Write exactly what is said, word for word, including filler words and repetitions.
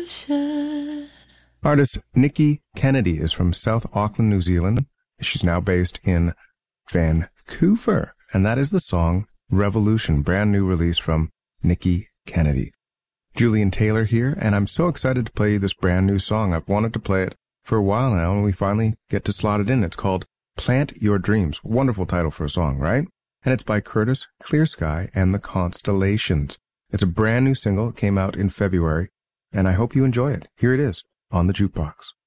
shed. Artist Nikki Kennedy is from South Auckland, New Zealand. She's now based in Vancouver. And that is the song Revolution, brand new release from Nikki Kennedy. Julian Taylor here, and I'm so excited to play you this brand new song. I've wanted to play it for a while now, and we finally get to slot it in. It's called Plant Your Dreams. Wonderful title for a song, right? And it's by Curtis Clearsky and the Constellations. It's a brand new single. It came out in February, and I hope you enjoy it. Here it is on the Jukebox.